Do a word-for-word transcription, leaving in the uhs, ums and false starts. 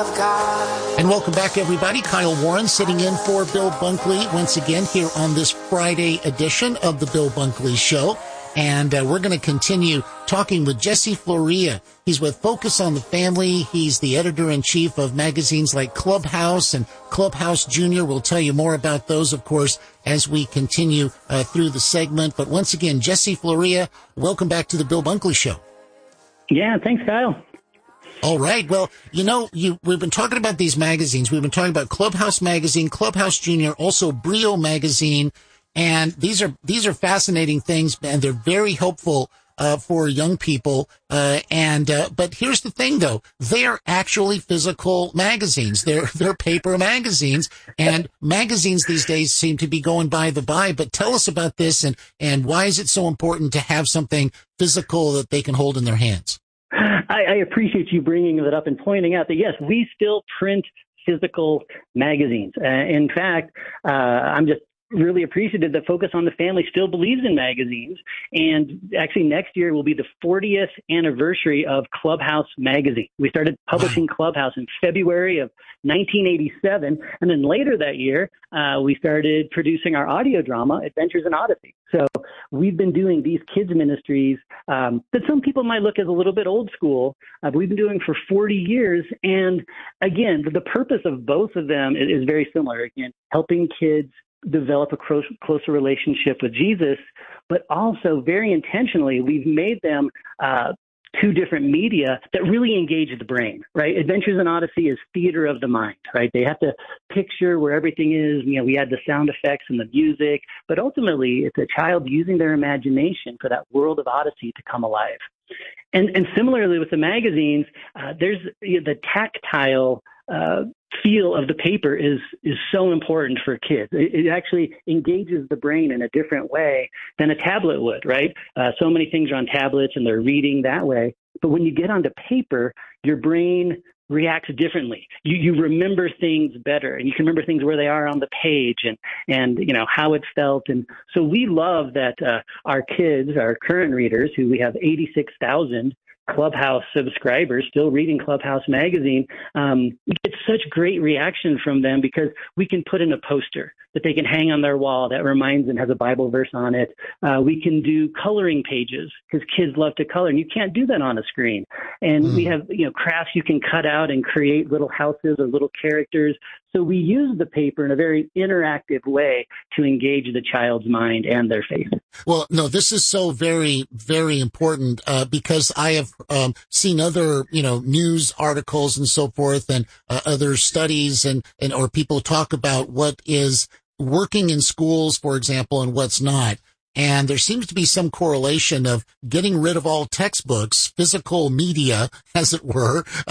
of God. And welcome back, everybody. Kyle Warren sitting in for Bill Bunkley once again here on this Friday edition of the Bill Bunkley Show. And uh, we're going to continue talking with Jesse Floria. He's with Focus on the Family. He's the editor-in-chief of magazines like Clubhouse and Clubhouse Junior. We'll tell you more about those, of course, as we continue uh, through the segment. But once again, Jesse Floria, welcome back to the Bill Bunkley Show. Yeah, thanks, Kyle. All right. Well, you know, you, we've been talking about these magazines. We've been talking about Clubhouse Magazine, Clubhouse Junior, also Brio Magazine. And these are, these are fascinating things, and they're very helpful, uh, for young people. Uh, and, uh, but here's the thing though. They're actually physical magazines. They're, they're paper magazines, and magazines these days seem to be going by the by. But tell us about this, and, and why is it so important to have something physical that they can hold in their hands? I, I appreciate you bringing that up and pointing out that, yes, we still print physical magazines. Uh, in fact, uh, I'm just really appreciative that Focus on the Family still believes in magazines. And actually next year will be the fortieth anniversary of Clubhouse Magazine. We started publishing Clubhouse in February of nineteen eighty-seven. And then later that year, uh, we started producing our audio drama, Adventures in Odyssey. So we've been doing these kids ministries um, that some people might look as a little bit old school, uh, but we've been doing for forty years. And again, the purpose of both of them is, is very similar. Again, helping kids develop a close, closer relationship with Jesus, but also very intentionally, we've made them uh, two different media that really engage the brain, right? Adventures in Odyssey is theater of the mind, right? They have to picture where everything is. You know, we add the sound effects and the music, but ultimately it's a child using their imagination for that world of Odyssey to come alive. And, and similarly with the magazines, uh, there's you know, the tactile uh, feel of the paper is is so important for kids. It, it actually engages the brain in a different way than a tablet would, right? Uh, so many things are on tablets and they're reading that way. But when you get onto paper, your brain reacts differently. You you remember things better, and you can remember things where they are on the page, and and you know how it felt. And so we love that uh, our kids, our current readers, who we have eighty-six thousand Clubhouse subscribers still reading Clubhouse Magazine, um, we get such great reaction from them because we can put in a poster that they can hang on their wall that reminds them, has a Bible verse on it. Uh, we can do coloring pages because kids love to color, and you can't do that on a screen. And mm. we have, you know, crafts you can cut out and create little houses or little characters. So we use the paper in a very interactive way to engage the child's mind and their faith. Well, no, this is so very, very important, uh, because I have, um, seen other, you know, news articles and so forth, and, uh, other studies and, and, or people talk about what is working in schools, for example, and what's not. And there seems to be some correlation of getting rid of all textbooks, physical media, as it were,